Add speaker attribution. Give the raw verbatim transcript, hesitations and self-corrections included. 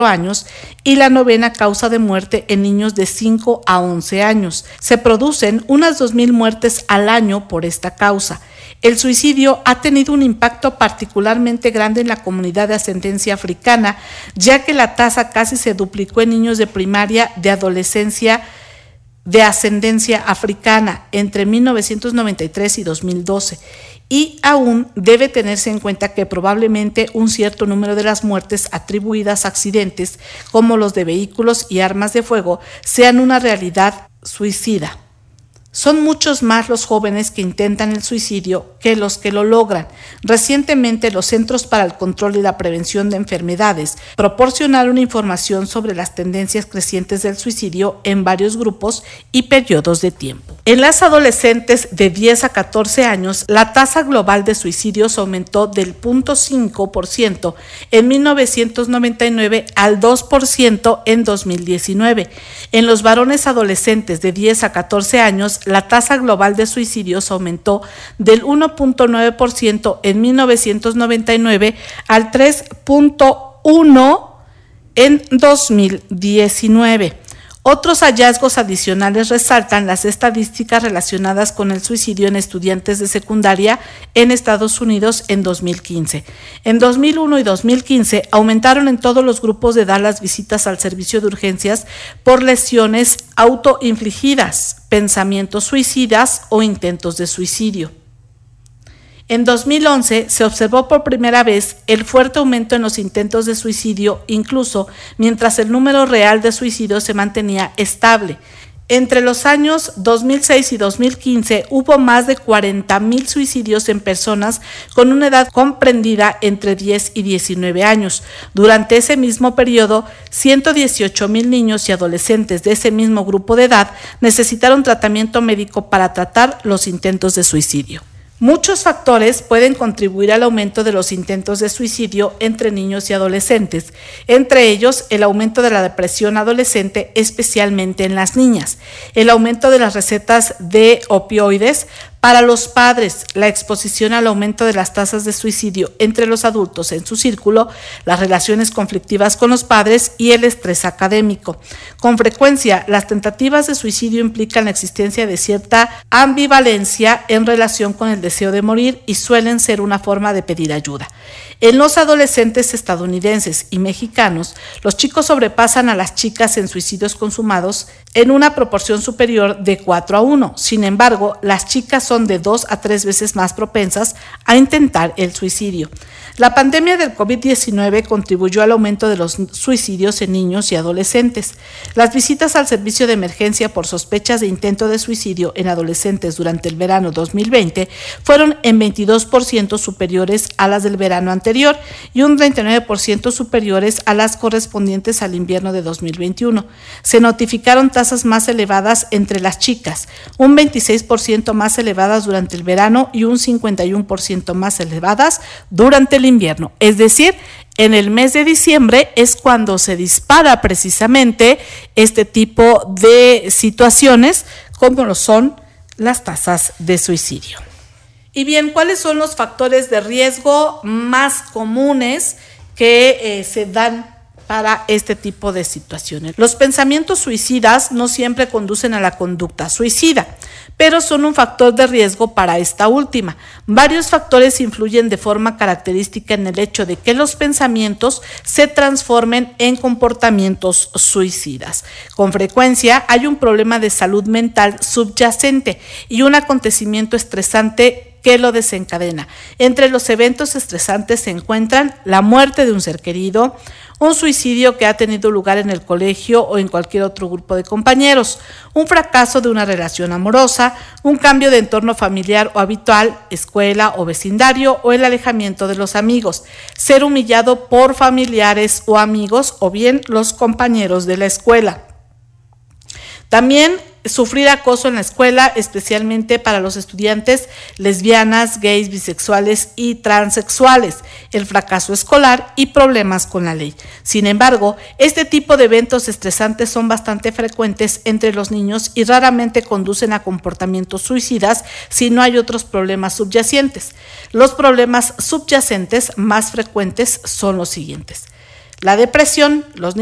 Speaker 1: años y la novena causa de muerte en niños de cinco a once años. Se producen unas dos mil muertes al año por esta causa. El suicidio ha tenido un impacto particularmente grande en la comunidad de ascendencia africana, ya que la tasa casi se duplicó en niños de primaria de adolescencia de ascendencia africana entre mil novecientos noventa y tres y dos mil doce. Y aún debe tenerse en cuenta que probablemente un cierto número de las muertes atribuidas a accidentes, como los de vehículos y armas de fuego, sean una realidad suicida. Son muchos más los jóvenes que intentan el suicidio que los que lo logran. Recientemente, los Centros para el Control y la Prevención de Enfermedades proporcionaron información sobre las tendencias crecientes del suicidio en varios grupos y periodos de tiempo. En las adolescentes de diez a catorce años, la tasa global de suicidios aumentó del cero punto cinco por ciento en mil novecientos noventa y nueve al dos por ciento en dos mil diecinueve. En los varones adolescentes de diez a catorce años, la tasa global de suicidios aumentó del uno punto nueve por ciento en mil novecientos noventa y nueve al tres punto uno por ciento en dos mil diecinueve. Otros hallazgos adicionales resaltan las estadísticas relacionadas con el suicidio en estudiantes de secundaria en Estados Unidos en dos mil quince. En dos mil uno y dos mil quince aumentaron en todos los grupos de edad las visitas al servicio de urgencias por lesiones autoinfligidas, pensamientos suicidas o intentos de suicidio. En dos mil once se observó por primera vez el fuerte aumento en los intentos de suicidio, incluso mientras el número real de suicidios se mantenía estable. Entre los años dos mil seis y dos mil quince hubo más de cuarenta mil suicidios en personas con una edad comprendida entre diez y diecinueve años. Durante ese mismo periodo, ciento dieciocho mil niños y adolescentes de ese mismo grupo de edad necesitaron tratamiento médico para tratar los intentos de suicidio. Muchos factores pueden contribuir al aumento de los intentos de suicidio entre niños y adolescentes, entre ellos el aumento de la depresión adolescente, especialmente en las niñas, el aumento de las recetas de opioides para los padres, la exposición al aumento de las tasas de suicidio entre los adultos en su círculo, las relaciones conflictivas con los padres y el estrés académico. Con frecuencia, las tentativas de suicidio implican la existencia de cierta ambivalencia en relación con el deseo de morir y suelen ser una forma de pedir ayuda. En los adolescentes estadounidenses y mexicanos, los chicos sobrepasan a las chicas en suicidios consumados en una proporción superior de cuatro a uno. Sin embargo, las chicas son de dos a tres veces más propensas a intentar el suicidio. La pandemia del COVID diecinueve contribuyó al aumento de los suicidios en niños y adolescentes. Las visitas al servicio de emergencia por sospechas de intento de suicidio en adolescentes durante el verano dos mil veinte fueron en veintidós por ciento superiores a las del verano anterior y un treinta y nueve por ciento superiores a las correspondientes al invierno de dos mil veintiuno. Se notificaron tasas más elevadas entre las chicas, un veintiséis por ciento más elevadas durante el verano y un cincuenta y uno por ciento más elevadas durante el invierno. Es decir, en el mes de diciembre es cuando se dispara precisamente este tipo de situaciones, como lo son las tasas de suicidio. Y bien, ¿cuáles son los factores de riesgo más comunes que eh, se dan para este tipo de situaciones? Los pensamientos suicidas no siempre conducen a la conducta suicida, pero son un factor de riesgo para esta última. Varios factores influyen de forma característica en el hecho de que los pensamientos se transformen en comportamientos suicidas. Con frecuencia hay un problema de salud mental subyacente y un acontecimiento estresante que lo desencadena. Entre los eventos estresantes se encuentran la muerte de un ser querido, un suicidio que ha tenido lugar en el colegio o en cualquier otro grupo de compañeros, un fracaso de una relación amorosa, un cambio de entorno familiar o habitual, escuela o vecindario, o el alejamiento de los amigos, ser humillado por familiares o amigos o bien los compañeros de la escuela. También sufrir acoso en la escuela, especialmente para los estudiantes lesbianas, gays, bisexuales y transexuales, el fracaso escolar y problemas con la ley. Sin embargo, este tipo de eventos estresantes son bastante frecuentes entre los niños y raramente conducen a comportamientos suicidas si no hay otros problemas subyacentes. Los problemas subyacentes más frecuentes son los siguientes: La depresión, los